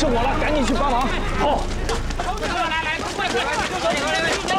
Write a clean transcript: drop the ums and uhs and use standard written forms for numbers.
失火了，赶紧去帮忙。好。 来，快！